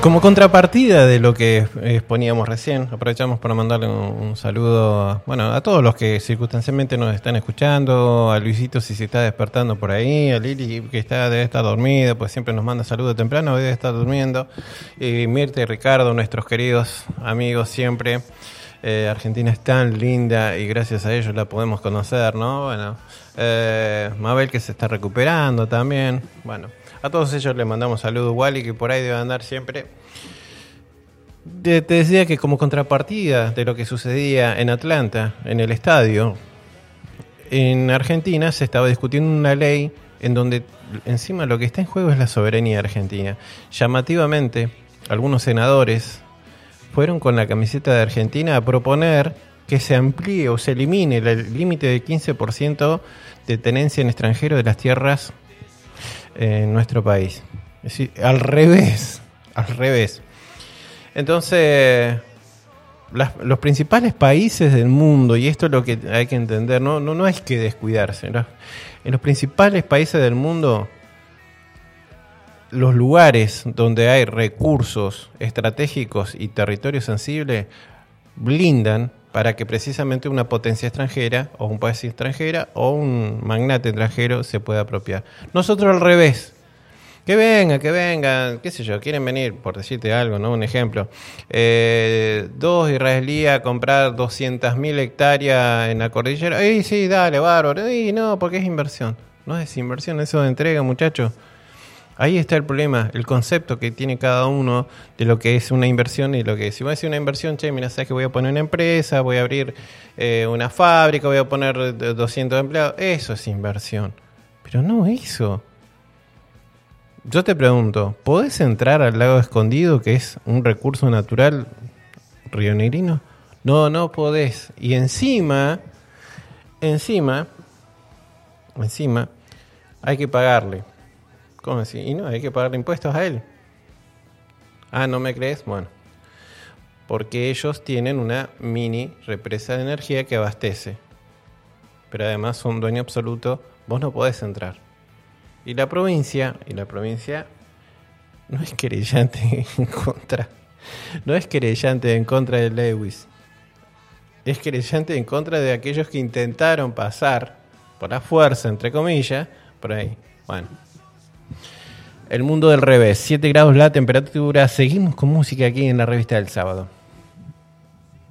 Como contrapartida de lo que exponíamos recién, aprovechamos para mandarle un saludo a todos los que circunstancialmente nos están escuchando, a Luisito si se está despertando por ahí, a Lili que debe estar dormida, pues siempre nos manda saludos temprano, debe estar durmiendo, y Mirta y Ricardo, nuestros queridos amigos siempre. Argentina es tan linda y gracias a ellos la podemos conocer, ¿no? Mabel que se está recuperando también, a todos ellos les mandamos saludos. Wally, que por ahí debe andar siempre. Te decía que como contrapartida de lo que sucedía en Atlanta, en el estadio, en Argentina se estaba discutiendo una ley en donde encima lo que está en juego es la soberanía argentina. Llamativamente, algunos senadores fueron con la camiseta de Argentina a proponer que se amplíe o se elimine el límite del 15% de tenencia en extranjero de las tierras en nuestro país. Es decir, al revés. Entonces, los principales países del mundo, y esto es lo que hay que entender, no hay que descuidarse, ¿no? En los principales países del mundo, los lugares donde hay recursos estratégicos y territorio sensible blindan para que precisamente una potencia extranjera o un país extranjera o un magnate extranjero se pueda apropiar. Nosotros al revés. Que venga, qué sé yo, quieren venir, por decirte algo, ¿no? Un ejemplo. 2 israelíes a comprar 200.000 hectáreas en la cordillera. Sí, dale, bárbaro. No, porque es inversión. No es inversión, eso de entrega, muchachos. Ahí está el problema, el concepto que tiene cada uno de lo que es una inversión y lo que es. Si voy a hacer una inversión, mira, sabes que voy a poner una empresa, voy a abrir una fábrica, voy a poner 200 empleados. Eso es inversión. Pero no eso. Yo te pregunto, ¿podés entrar al lago escondido, que es un recurso natural rionegrino? No podés. Y encima, hay que pagarle. ¿Cómo así? Y no, hay que pagarle impuestos a él. ¿No me crees? Bueno, porque ellos tienen una mini represa de energía que abastece. Pero además son dueño absoluto, vos no podés entrar. Y la provincia no es querellante en contra de Lewis. Es querellante en contra de aquellos que intentaron pasar por la fuerza, entre comillas, por ahí. Bueno. El mundo del revés, 7 grados la temperatura. Seguimos con música aquí en la revista del sábado.